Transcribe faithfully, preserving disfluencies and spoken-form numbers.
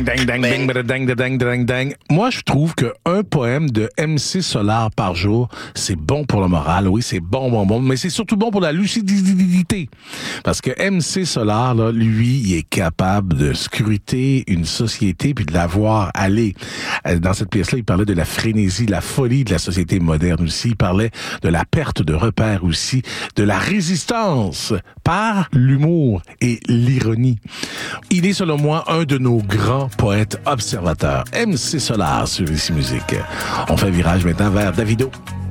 ding, ding, ding, ding, ding, ding, ding. Moi, je trouve qu'un poème de M C Solar par jour, c'est bon pour le moral. Oui, c'est bon, bon, bon. Mais c'est surtout bon pour la lucidité. Parce que M C Solar, là, lui, il est capable de scruter une société puis de la voir aller. Dans cette pièce-là, il parlait de la frénésie, de la folie de la société moderne aussi. Il parlait de la perte de repères aussi, de la résistance par l'humour et l'ironie. Il est, selon moi, un de nos grands poètes observateurs. M C Solar sur Ici Musique. On fait un virage maintenant vers Davido.